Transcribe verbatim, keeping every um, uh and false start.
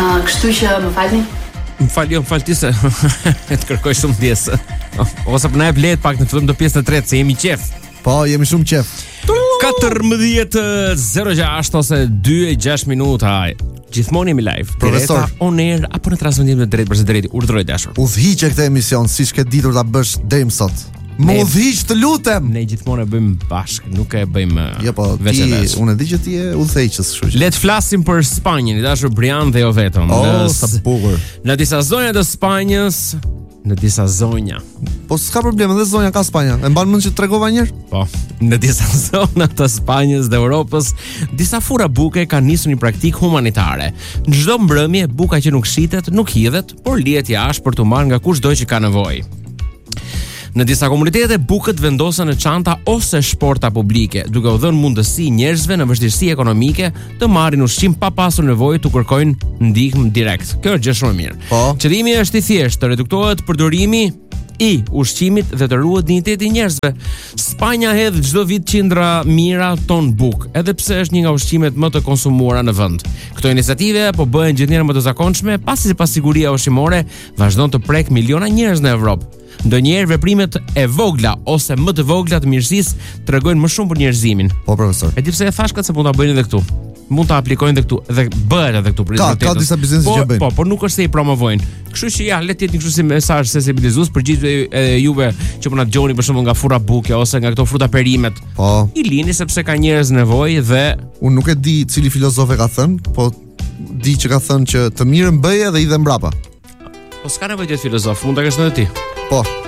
Uh, kështu që më falni. Më fal, jo, më fal ti se të kërkoj shumë ndjesë. Ose po na e blet pak në fillim të pjesën e tretë se jemi qef. Po, jemi shumë qef. katërmbëdhjetë zero gjashtë ose dy e gjashtë minuta. Gjithmonë jemi live. Profesor, on air apo në transmetim të drejtë për së drejti. Urdhëroj dashur. Udhhiqe këtë emision siç ke ditur ta bësh deri më sot. Më udhhiq, të lutem. Ne gjithmonë e bëjmë bashkë, nuk e bëjmë jo, po, veç e veç. Unë e di që ti je udhëheqës, kështu që. Le të flasim për Spanjën, i dashur Brian dhe jo vetëm. Oh, në, sa bukur. Në disa zonja të Spanjës, në disa zonja. Po s'ka problem, edhe zonja ka Spanja. E mban mend që tregova një herë? Po, në disa zona të Spanjës dhe Europës, disa fura buke kanë nisur një praktikë humanitare. Në çdo mbrëmje, buka që nuk shitet, nuk hidhet, por lihet jashtë për t'u marrë nga kushdo që ka nevojë. Në disa komunitete bukët vendosen në çanta ose shporta publike, duke u dhënë mundësi njerëzve në vështirësi ekonomike të marrin ushqim pa pasur nevojë të kërkojnë ndihmë direkt. Kjo është gjë shumë e mirë. Po. Qëllimi është i thjeshtë, të reduktohet përdorimi i ushqimit dhe të ruhet digniteti i njerëzve. Spanja hedh çdo vit qindra mijëra ton bukë, edhe pse është një nga ushqimet më të konsumuara në vend. Këto iniciative po bëhen gjithnjëherë më të zakonshme, pasi sipas siguria ushqimore vazhdon të prek miliona njerëz në Evropë. Ndonjëherë veprimet e vogla ose më të vogla të mirësisë tregojnë më shumë për njerëzimin. Po, profesor. E di pse e thash këtë se mund ta bëjnë edhe këtu. Mund ta aplikojnë edhe këtu, edhe bëhet edhe këtu për Ka, ka disa biznese po, që bëjnë. Po, por nuk është se i promovojnë. Kështu që ja, le të jetë një kështu si mesazh sensibilizues për gjithë e, juve që po na dëgjoni për shembull nga fura buke ose nga këto fruta perimet. Po. I lini sepse ka njerëz nevojë dhe unë nuk e di cili filozof e ka thënë, po di që ka thënë që të mirën bëje dhe i dhe mbrapa. Po s'ka nevojë të jetë filozof, mund ta kesh edhe ti. Po.